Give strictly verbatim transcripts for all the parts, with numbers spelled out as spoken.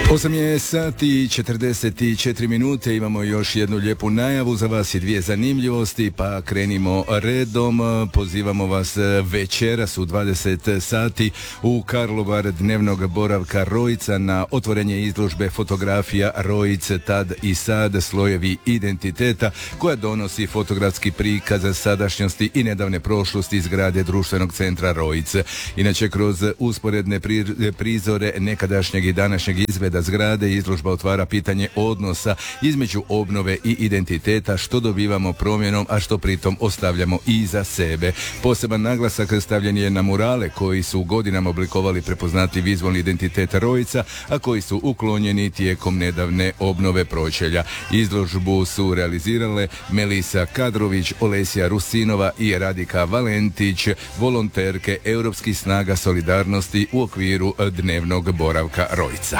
osam je sati i četrdeset četiri minute, imamo još jednu lijepu najavu za vas i dvije zanimljivosti, pa krenimo redom. Pozivamo vas večeras u dvadeset sati u Karlovar dnevnog boravka Rojica na otvorenje izložbe fotografija Rojice tad i sad, slojevi identiteta, koja donosi fotografski prikaz sadašnjosti i nedavne prošlosti iz zgrade društvenog centra Rojice. Inače, kroz usporedne pri, prizore nekadašnjeg i današnjeg izgleda zgrade, izložba otvara pitanje odnosa između obnove i identiteta, što dobivamo promjenom, a što pritom ostavljamo iza sebe. Poseban naglasak stavljen je na murale koji su godinama oblikovali prepoznatljiv vizualni identitet Rojica, a koji su uklonjeni tijekom nedavne obnove pročelja. Izložbu su realizirale Melisa Kadrović, Olesja Rusinova i Radika Valentić, volonterke Europskih snaga solidarnosti u okviru dnevnog boravka Rojica.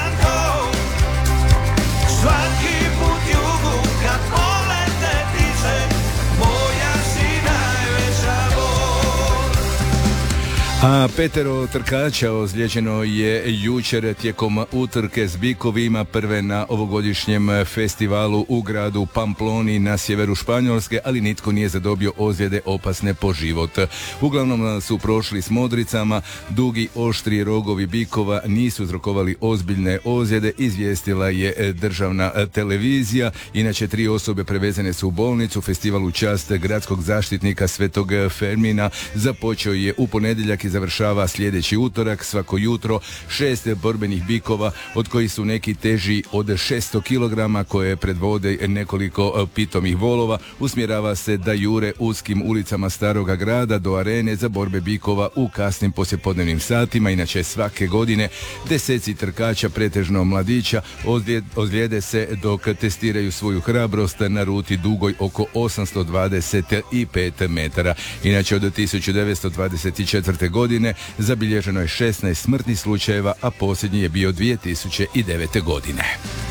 Svaki put jugu kad polete tiče, moja si najveća bol. A petero trkača ozlijeđeno je jučer tijekom utrke s bikovima prve na ovogodišnjem festivalu u gradu Pamploni na sjeveru Španjolske, ali nitko nije zadobio ozljede opasne po život. Uglavnom su prošli s modricama, dugi oštri rogovi bikova nisu uzrokovali ozbiljne ozljede, izvijestila je državna televizija. Inače, tri osobe prevezene su u bolnicu. Festival u čast gradskog zaštitnika Svetog Fermina započeo je u ponedjeljak i završava sljedeći utorak. Svako jutro šest borbenih bikova, od kojih su neki teži od šesto kilograma, koje predvode nekoliko pitomih volova, usmjerava se da jure uskim ulicama staroga grada do arene za borbe bikova u kasnim poslijepodnevnim satima. Inače, svake godine deseci trkača, pretežno mladića, ozlijede se dok testiraju svoju hrabrost na ruti dugoj oko osamsto dvadeset pet metara. Inače, od tisuću devetsto dvadeset četvrte godine zabilježeno je šesnaest smrtnih slučajeva, a posljednji je bio dvije tisuće devete godine.